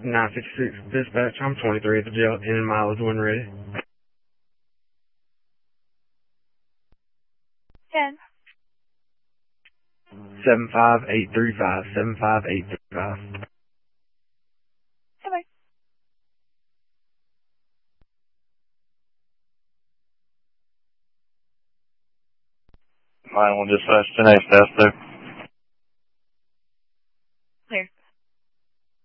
956 dispatch. I'm 23 at the jail, in mileage when ready. 10. 75835, 75835. Bye-bye. Line 1 dispatch, 10 8 staff there.